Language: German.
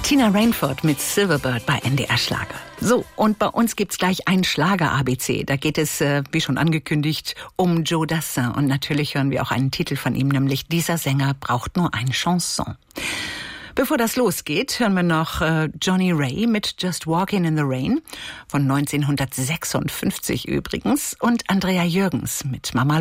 Tina Rainford mit Silverbird bei NDR Schlager. So, und bei uns gibt's gleich ein Schlager-ABC. Da geht es, wie schon angekündigt, um Joe Dassin. Und natürlich hören wir auch einen Titel von ihm, nämlich Dieser Sänger braucht nur eine Chanson. Bevor das losgeht, hören wir noch Johnny Ray mit Just Walking in the Rain von 1956 übrigens und Andrea Jürgens mit Mama